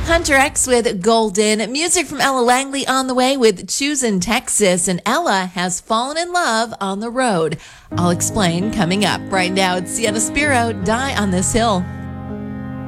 Hunter X with Golden. Music from Ella Langley on the way with Choosing Texas. And Ella has fallen in love on the road. I'll explain coming up. Right now, it's Sienna Spiro, Die on This Hill.